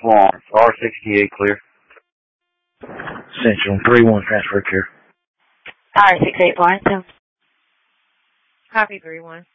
Florence, R68 clear. Central 3-1 transfer clear. R68 Florence. Copy 3-1.